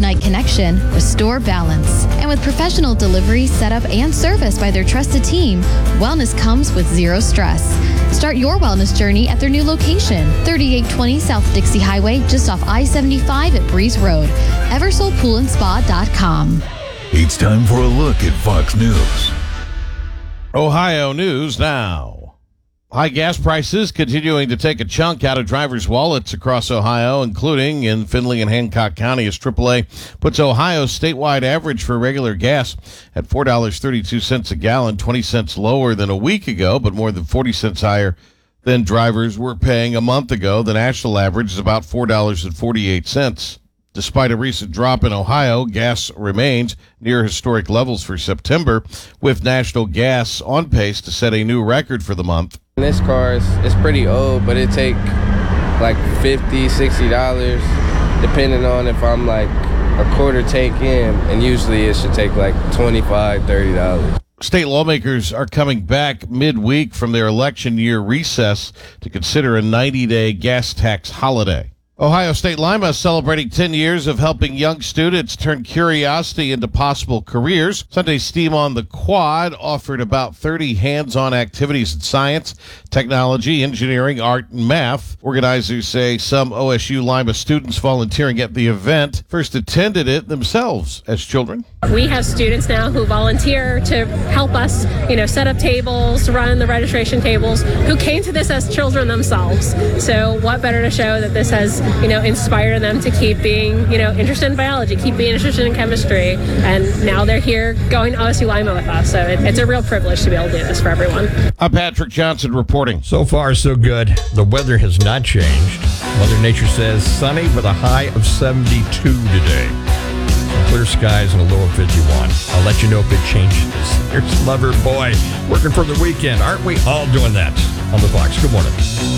night connection, restore balance. And with professional delivery, setup, and service by their trusted team, wellness comes with zero stress. Start your wellness journey at their new location, 3820 South Dixie Highway, just off I-75 at Breeze Road. EversolPoolandSpa.com. It's time for a look at Fox News. Ohio news now. High gas prices continuing to take a chunk out of drivers' wallets across Ohio, including in Findlay and Hancock County, as AAA puts Ohio's statewide average for regular gas at $4.32 a gallon, 20 cents lower than a week ago, but more than 40 cents higher than drivers were paying a month ago. The national average is about $4.48. Despite a recent drop in Ohio, gas remains near historic levels for September, with national gas on pace to set a new record for the month. This car is pretty old, but it take like $50, $60, depending on if I'm like a quarter tank in, and usually it should take like $25, $30. State lawmakers are coming back midweek from their election year recess to consider a 90-day gas tax holiday. Ohio State Lima celebrating 10 years of helping young students turn curiosity into possible careers. Sunday's STEAM on the Quad offered about 30 hands-on activities in science, technology, engineering, art, and math. Organizers say some OSU Lima students volunteering at the event first attended it themselves as children. We have students now who volunteer to help us, set up tables, run the registration tables, who came to this as children themselves. So what better to show that this has inspire them to keep being, interested in biology, keep being interested in chemistry. And now they're here going to OSU Lima with us. So it's a real privilege to be able to do this for everyone. I'm Patrick Johnson reporting. So far, so good. The weather has not changed. Mother Nature says sunny with a high of 72 today. Clear skies and a low of 51. I'll let you know if it changes. Here's Lover Boy working for the weekend. Aren't we all doing that on the Fox? Good morning.